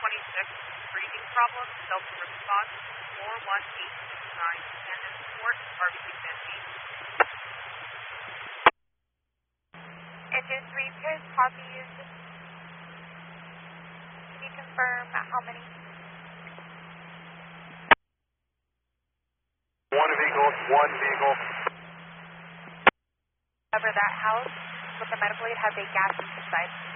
breathing problems, Delta response 41869, Tandem Support, Barbecue Fancy. Engine 3 pairs copies. Can you confirm how many? One vehicle. Cover that house with the medical aid has a gas inside.